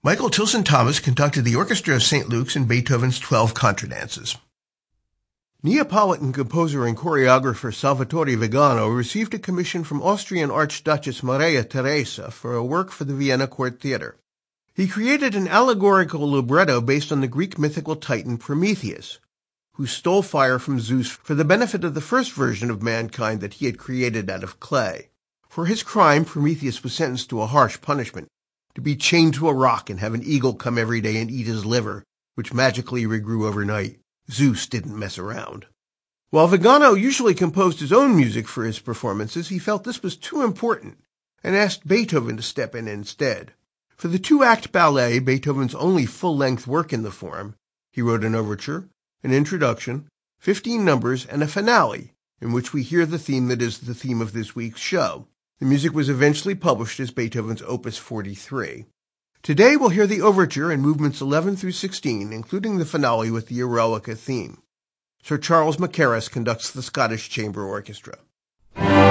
Michael Tilson Thomas conducted the Orchestra of St. Luke's in Beethoven's 12 Contradances. Neapolitan composer and choreographer Salvatore Vigano received a commission from Austrian Archduchess Maria Theresa for a work for the Vienna Court Theatre. He created an allegorical libretto based on the Greek mythical titan Prometheus, who stole fire from Zeus for the benefit of the first version of mankind that he had created out of clay. For his crime, Prometheus was sentenced to a harsh punishment, to be chained to a rock and have an eagle come every day and eat his liver, which magically regrew overnight. Zeus didn't mess around. While Vigano usually composed his own music for his performances, he felt this was too important and asked Beethoven to step in instead. For the two-act ballet, Beethoven's only full-length work in the form, he wrote an overture, an introduction, 15 numbers, and a finale, in which we hear the theme that is the theme of this week's show. The music was eventually published as Beethoven's Opus 43. Today we'll hear the overture and movements 11 through 16, including the finale with the Eroica theme. Sir Charles Mackerras conducts the Scottish Chamber Orchestra.